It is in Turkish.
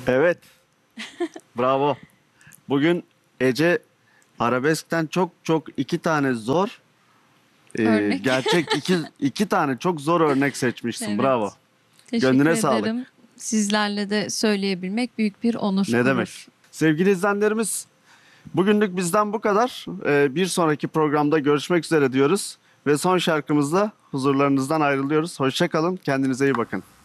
Evet. Bravo. Bugün Ece arabeskten çok iki tane zor, Örnek. gerçek iki tane çok zor örnek seçmişsin. Bravo. Evet. Teşekkür Gönlüne sağlık. ederim. Sizlerle de söyleyebilmek büyük bir onur Ne demek? olur. Sevgili izleyenlerimiz, bugünlük bizden bu kadar. Bir sonraki programda görüşmek üzere diyoruz. Ve son şarkımızla huzurlarınızdan ayrılıyoruz. Hoşça kalın, kendinize iyi bakın.